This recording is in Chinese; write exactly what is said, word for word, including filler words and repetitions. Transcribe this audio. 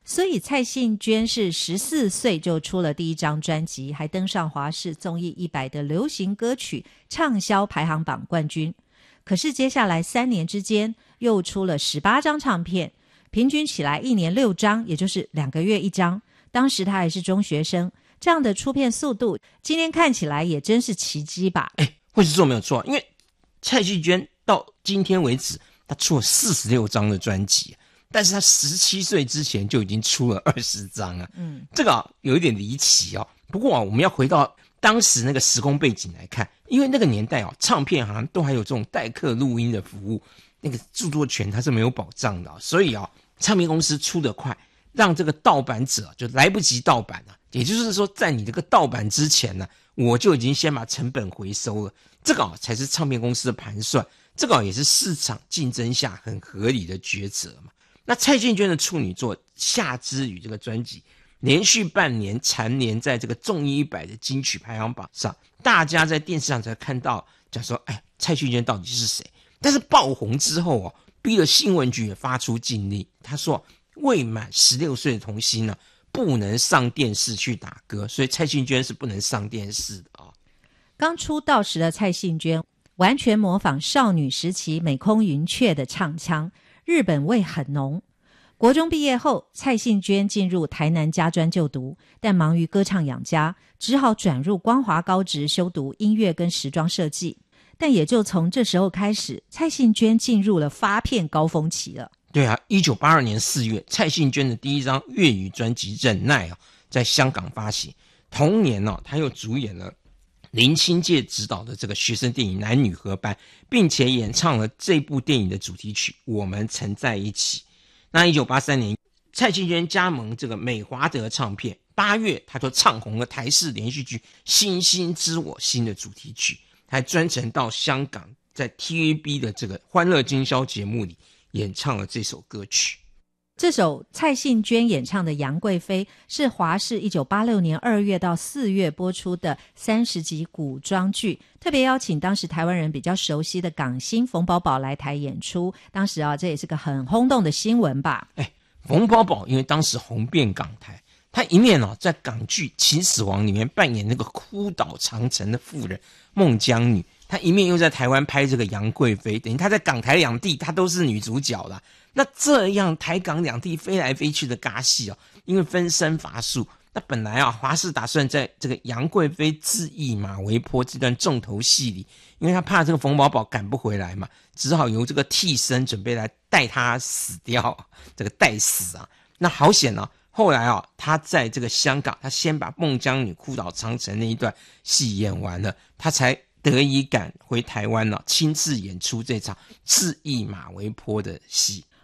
所以蔡幸娟是十四岁就出了第一张专辑，还登上华视综艺一百的流行歌曲畅销排行榜冠军。可是接下来三年之间又出了十八张唱片，平均起来一年六张，也就是两个月一张。当时他还是中学生，这样的出片速度今天看起来也真是奇迹吧。 哎，会是说没有错，因为蔡幸娟到今天为止他出了四十六张的专辑，但是他十七岁之前就已经出了二十张啊，嗯，这个、啊、有一点离奇哦。不过啊，我们要回到当时那个时空背景来看，因为那个年代啊，唱片行都还有这种代客录音的服务，那个著作权它是没有保障的、啊，所以啊，唱片公司出得快，让这个盗版者就来不及盗版啊，也就是说，在你这个盗版之前呢、啊，我就已经先把成本回收了，这个、啊、才是唱片公司的盘算，这个、啊、也是市场竞争下很合理的抉择嘛。那蔡幸娟的处女作《夏之雨》这个专辑，连续半年蝉联在这个综艺一百的金曲排行榜上，大家在电视上才看到，讲说，哎，蔡幸娟到底是谁？但是爆红之后哦，逼了新闻局也发出禁令，他说未满十六岁的童星呢、啊，不能上电视去打歌，所以蔡幸娟是不能上电视的啊、哦。 刚出道时的蔡幸娟完全模仿少女时期美空云雀的唱腔，日本味很浓。国中毕业后，蔡幸娟进入台南家专就读，但忙于歌唱养家，只好转入光华高职修读音乐跟时装设计。但也就从这时候开始，蔡幸娟进入了发片高峰期了。 对啊，一九八二年四月，蔡幸娟的第一张粤语专辑《忍耐》啊，在香港发行。同年呢、啊，她又主演了林清介执导的这个学生电影《男女合班》，并且演唱了这部电影的主题曲《我们曾在一起》。那一九八三年，蔡幸娟加盟这个美华德唱片，八月她就唱红了台视连续剧《星星知我心》的主题曲，还专程到香港，在 T V B 的这个欢乐今宵节目里演唱了这首歌曲。 这首蔡幸娟演唱的《杨贵妃》是华视一九八六年二月到四月播出的三十集古装剧，特别邀请当时台湾人比较熟悉的港星冯宝宝来台演出。当时啊，这也是个很轰动的新闻吧。 哎，冯宝宝因为当时红遍港台，他一面哦在港剧《秦始皇》里面扮演那个哭倒长城的妇人孟姜女，他一面又在台湾拍这个杨贵妃，等于他在港台两地他都是女主角啦。那这样台港两地飞来飞去的尬戏哦，因为分身乏术，那本来啊华视打算在这个杨贵妃自缢马嵬坡这段重头戏里，因为他怕这个冯宝宝赶不回来嘛，只好由这个替身准备来带他死掉，这个带死啊。那好险啊，后来啊他在这个香港，他先把孟姜女哭倒长城那一段戏演完了，他才得以赶回台湾了、啊，亲自演出这场自缢马嵬坡的戏。